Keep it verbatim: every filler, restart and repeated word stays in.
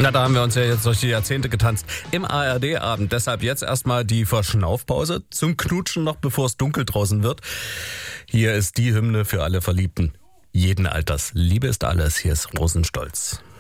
Na, da haben wir uns ja jetzt durch die Jahrzehnte getanzt im A R D-Abend. Deshalb jetzt erstmal die Verschnaufpause zum Knutschen noch, bevor es dunkel draußen wird. Hier ist die Hymne für alle Verliebten jeden Alters. Liebe ist alles. Hier ist Rosenstolz.